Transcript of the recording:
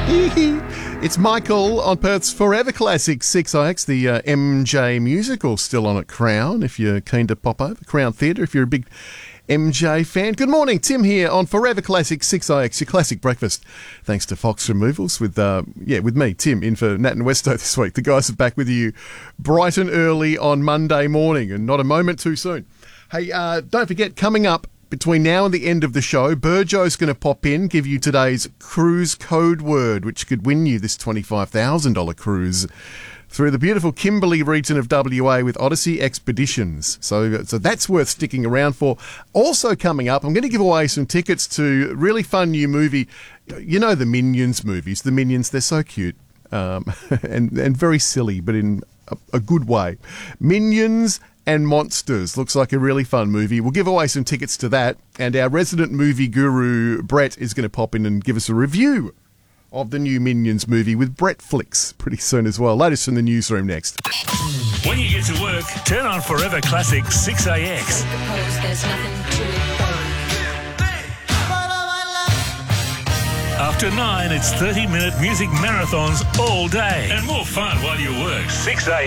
It's Michael on Perth's Forever Classic 6IX, the MJ musical still on at Crown, if you're keen to pop over. Crown Theatre, if you're a big MJ fan. Good morning, Tim here on Forever Classic 6IX, your classic breakfast. Thanks to Fox Removals with me, Tim, in for Nat and Westo this week. The guys are back with you bright and early on Monday morning, and not a moment too soon. Hey, don't forget, coming up between now and the end of the show, Burjo's going to pop in, give you today's cruise code word, which could win you this $25,000 cruise through the beautiful Kimberley region of WA with Odyssey Expeditions. So that's worth sticking around for. Also coming up, I'm going to give away some tickets to a really fun new movie. You know the Minions movies. The Minions, they're so cute and very silly, but in a good way. Minions and Monsters. Looks like a really fun movie. We'll give away some tickets to that. And our resident movie guru, Brett, is going to pop in and give us a review of the new Minions movie with Brett Flicks pretty soon as well. Latest from the newsroom next. When you get to work, turn on Forever Classic 6AX. After 9, it's 30-minute music marathons all day. And more fun while you work. 6AX.